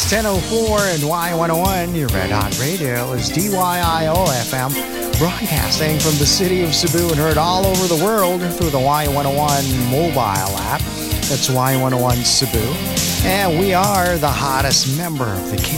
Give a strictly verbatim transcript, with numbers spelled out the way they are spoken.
It's ten oh four and Y one oh one. Your Red Hot Radio is D Y I O F M, broadcasting from the city of Cebu and heard all over the world through the Y one oh one mobile app. That's Y one oh one Cebu. And we are the hottest member of the K